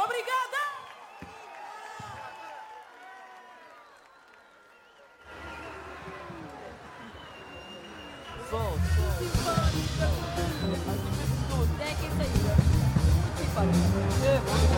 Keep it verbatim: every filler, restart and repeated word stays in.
Obrigada! Som, som. Simpática. Quem é que é isso aí? Simpática.